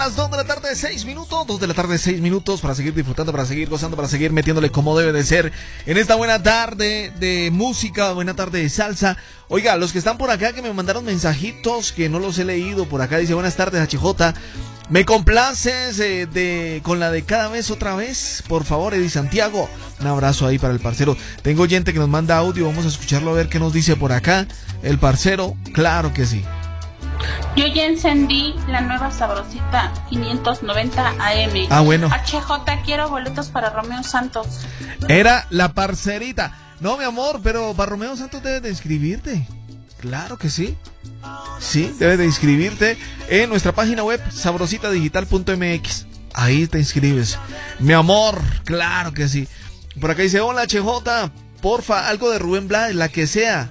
Las 2 de la tarde, 6 minutos, 2 de la tarde, 6 minutos, para seguir disfrutando, para seguir gozando, para seguir metiéndole como debe de ser en esta buena tarde de música, buena tarde de salsa. Oiga, los que están por acá que me mandaron mensajitos que no los he leído, por acá dice: buenas tardes, HJ, me complaces con la de cada vez otra vez, por favor, Eddie Santiago. Un abrazo ahí para el parcero. Tengo oyente que nos manda audio, vamos a escucharlo a ver qué nos dice por acá el parcero. Claro que sí. Yo ya encendí la nueva Sabrosita 590 AM. Ah, bueno. HJ, quiero boletos para Romeo Santos. Era la parcerita. No, mi amor, pero para Romeo Santos debes de inscribirte. Claro que sí. Sí, debes de inscribirte en nuestra página web sabrositadigital.mx. Ahí te inscribes. Mi amor, claro que sí. Por acá dice: hola, HJ, porfa, algo de Rubén Blades, la que sea.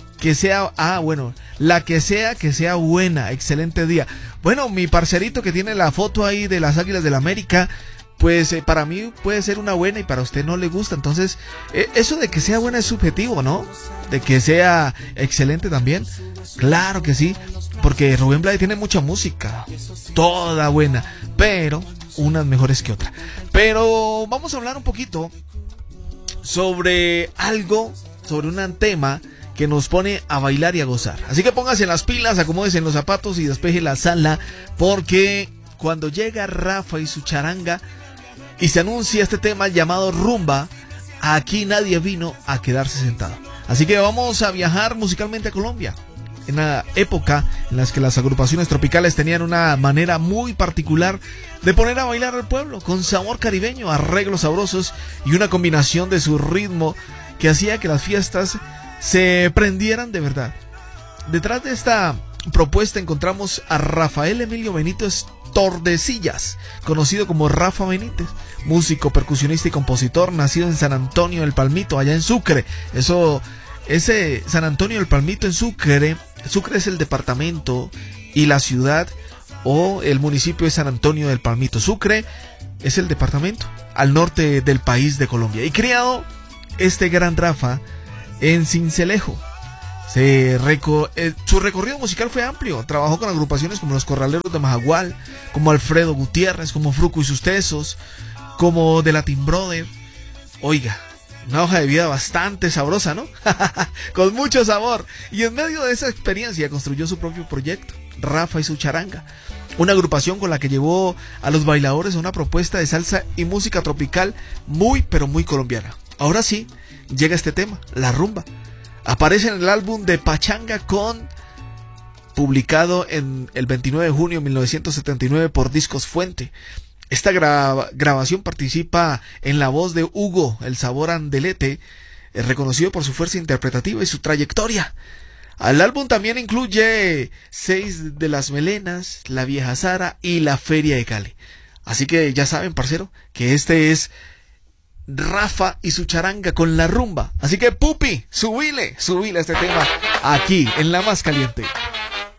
La que sea buena, excelente día. Bueno, mi parcerito que tiene la foto ahí de las Águilas del América, pues para mí puede ser una buena y para usted no le gusta. Entonces, eso de que sea buena es subjetivo, ¿no? De que sea excelente también. Claro que sí, porque Rubén Blades tiene mucha música, toda buena, pero unas mejores que otras. Pero vamos a hablar un poquito sobre un tema que nos pone a bailar y a gozar. Así que póngase en las pilas, acomódese en los zapatos y despeje la sala, porque cuando llega Rafa y su charanga y se anuncia este tema llamado rumba, aquí nadie vino a quedarse sentado. Así que vamos a viajar musicalmente a Colombia, en la época en la que las agrupaciones tropicales tenían una manera muy particular de poner a bailar al pueblo, con sabor caribeño, arreglos sabrosos y una combinación de su ritmo que hacía que las fiestas se prendieran de verdad. Detrás de esta propuesta encontramos a Rafael Emilio Benítez Tordesillas, conocido como Rafa Benítez, músico, percusionista y compositor, nacido en San Antonio del Palmito, allá en Sucre. Ese San Antonio del Palmito en Sucre es el departamento, y la ciudad o el municipio de San Antonio del Palmito. Sucre es el departamento al norte del país de Colombia. Y criado este gran Rafa en Sincelejo. Su recorrido musical fue amplio. Trabajó con agrupaciones como los Corraleros de Majagual, como Alfredo Gutiérrez, como Fruco y sus Tesos, como The Latin Brother. Oiga, una hoja de vida bastante sabrosa, ¿no? Con mucho sabor. Y en medio de esa experiencia construyó su propio proyecto, Rafa y su Charanga, una agrupación con la que llevó a los bailadores a una propuesta de salsa y música tropical muy, pero muy colombiana. Ahora sí, llega este tema, la rumba. Aparece en el álbum de Pachanga publicado en el 29 de junio de 1979 por Discos Fuente. Esta grabación participa en la voz de Hugo El Sabor Andelete, reconocido por su fuerza interpretativa y su trayectoria. El álbum también incluye 6 de las Melenas, La Vieja Sara y La Feria de Cali. Así que ya saben, parcero, que este es Rafa y su charanga con la rumba. Así que, pupi, subile a este tema aquí en La Más Caliente.